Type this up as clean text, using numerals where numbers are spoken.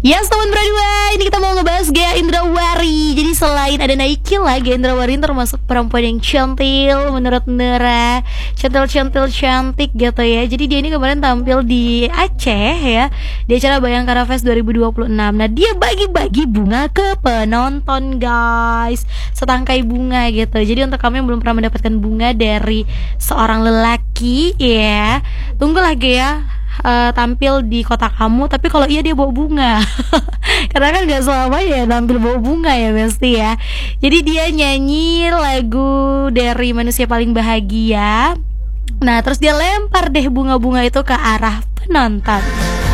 Yes teman berdua, ini kita mau ngebahas Gea Indrawari. Jadi selain ada Naikila, Gea Indrawari termasuk perempuan yang cantik menurut Nera. Cantik gitu ya. Jadi dia ini kemarin tampil di Aceh ya, di acara Bayangkara Fest 2026. Nah dia bagi-bagi bunga ke penonton guys, setangkai bunga gitu. Jadi untuk kamu yang belum pernah mendapatkan bunga dari seorang lelaki ya, tunggulah Gea tampil di kota kamu, tapi kalau iya dia bawa bunga karena kan gak selamanya ya tampil bawa bunga ya Besti ya. Jadi dia nyanyi lagu dari Manusia Paling Bahagia. Nah terus dia lempar deh bunga-bunga itu ke arah penonton.